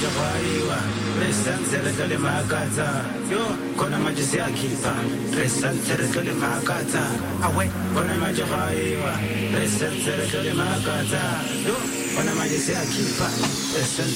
majahaiwa Resanzere kale makata Yo, kona majisi akipa Resanzere kale makata Awe, kona majahaiwa Resanzere kale makata Yo, kona majisi akipa Resanzere